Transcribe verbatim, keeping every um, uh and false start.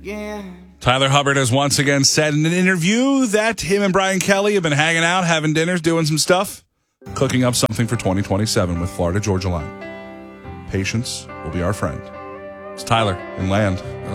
again. Tyler Hubbard has once again said in an interview that him and Brian Kelly have been hanging out, having dinners, doing some stuff, cooking up something for twenty twenty-seven with Florida Georgia Line. Patience will be our friend. It's Tyler in Land.